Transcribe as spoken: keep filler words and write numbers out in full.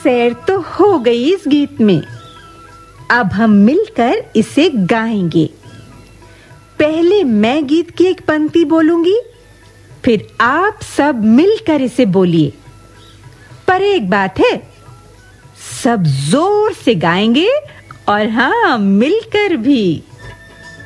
सैर तो हो गई इस गीत में। अब हम मिलकर इसे गाएंगे। पहले मैं गीत की एक पंक्ति बोलूंगी, फिर आप सब मिलकर इसे बोलिए। पर एक बात है, सब जोर से गाएंगे और हाँ, मिलकर भी।